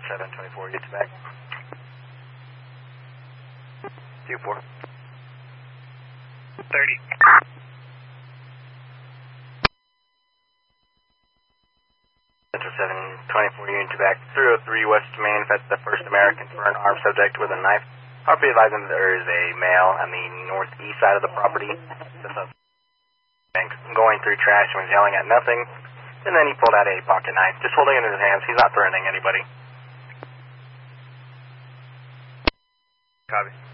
724, get you back. 2-4. 30. Central 724, unit to back. 303 West Main, that's the First American for an armed subject with a knife. RP advising that there is a male on the northeast side of the property. Going through trash and was yelling at nothing. And then he pulled out a pocket knife, just holding it in his hands. He's not threatening anybody. Copy.